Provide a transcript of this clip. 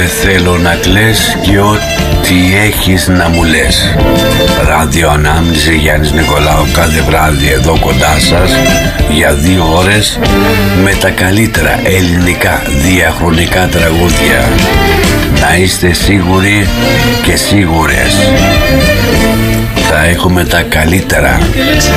θέλω να κλαις και ό,τι έχεις να μου λες. Ράδιο Ανάμνηση, Γιάννης Νικολάου, κάθε βράδυ εδώ κοντά σας για 2 ώρες με τα καλύτερα ελληνικά διαχρονικά τραγούδια. Να είστε σίγουροι και σίγουρες, θα έχουμε τα καλύτερα.